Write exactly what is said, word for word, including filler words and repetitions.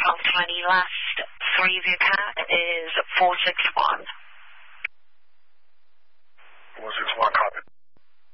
of twenty. Last three of your card is four six one.